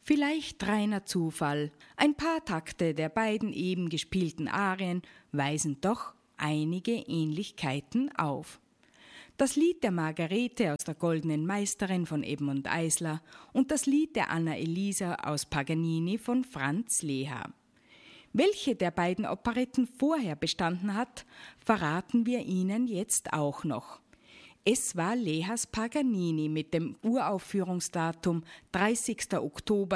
Vielleicht reiner Zufall. Ein paar Takte der beiden eben gespielten Arien weisen doch einige Ähnlichkeiten auf. Das Lied der Margarete aus der Goldenen Meisterin von Edmund Eisler und das Lied der Anna Elisa aus Paganini von Franz Leha. Welche der beiden Operetten vorher bestanden hat, verraten wir Ihnen jetzt auch noch. Es war Lehas Paganini mit dem Uraufführungsdatum 30. Oktober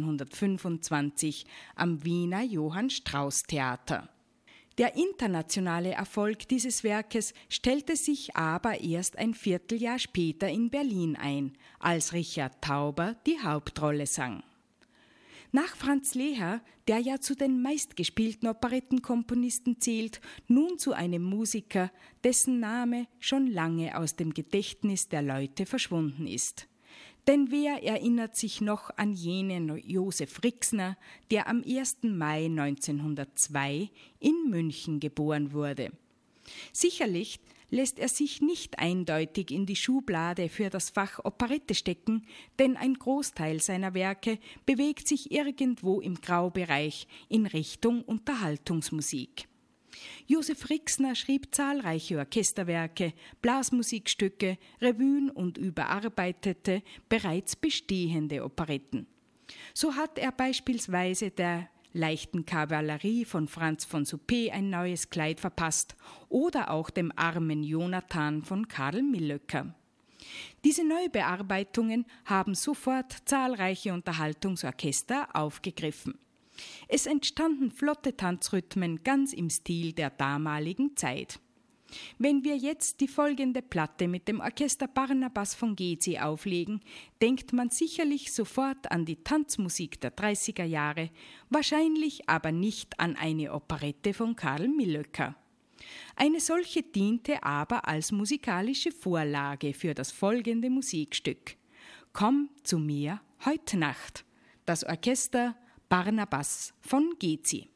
1925 am Wiener Johann Strauß Theater. Der internationale Erfolg dieses Werkes stellte sich aber erst ein Vierteljahr später in Berlin ein, als Richard Tauber die Hauptrolle sang. Nach Franz Leha, der ja zu den meistgespielten Operettenkomponisten zählt, nun zu einem Musiker, dessen Name schon lange aus dem Gedächtnis der Leute verschwunden ist. Denn wer erinnert sich noch an jenen Josef Rixner, der am 1. Mai 1902 in München geboren wurde? Sicherlich lässt er sich nicht eindeutig in die Schublade für das Fach Operette stecken, denn ein Großteil seiner Werke bewegt sich irgendwo im Graubereich in Richtung Unterhaltungsmusik. Josef Rixner schrieb zahlreiche Orchesterwerke, Blasmusikstücke, Revuen und überarbeitete bereits bestehende Operetten. So hat er beispielsweise der leichten Kavallerie von Franz von Suppé ein neues Kleid verpasst oder auch dem armen Jonathan von Karl Millöcker. Diese Neubearbeitungen haben sofort zahlreiche Unterhaltungsorchester aufgegriffen. Es entstanden flotte Tanzrhythmen ganz im Stil der damaligen Zeit. Wenn wir jetzt die folgende Platte mit dem Orchester Barnabas von Gezi auflegen, denkt man sicherlich sofort an die Tanzmusik der 30er Jahre, wahrscheinlich aber nicht an eine Operette von Karl Millöcker. Eine solche diente aber als musikalische Vorlage für das folgende Musikstück. Komm zu mir heut Nacht. Das Orchester Barnabas von Gezi.